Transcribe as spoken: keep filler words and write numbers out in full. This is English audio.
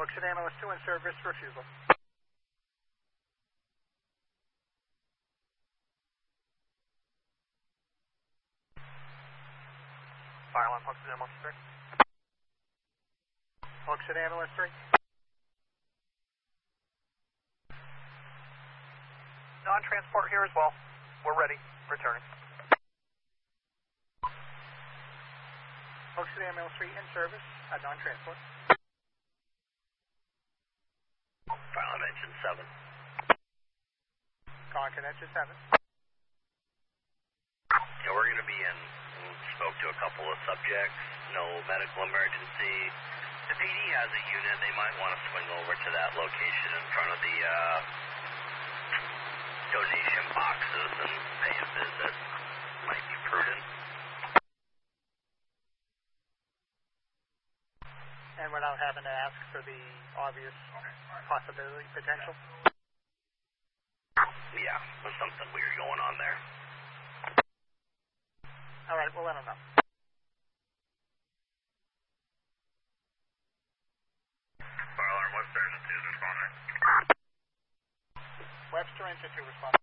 Ocean Ambulance two in service, refusal. Fire alarm, Ocean Ambulance three. Ocean Ambulance three. Non-transport here as well. We're ready. Returning. Ocean Ambulance three in service at non-transport. Fire alarm engine seven. Concord engine seven. Yeah, we're going to be in. We spoke to a couple of subjects. No medical emergency. The P D has a unit. They might want to swing over to that location in front of the uh, donation boxes and pay a visit. Might be prudent. And without having to ask for the obvious possibility, potential? Yeah, there's something weird going on there. All right, we'll let them know. Fire alarm, Webster engine two is responding. Webster engine two responding.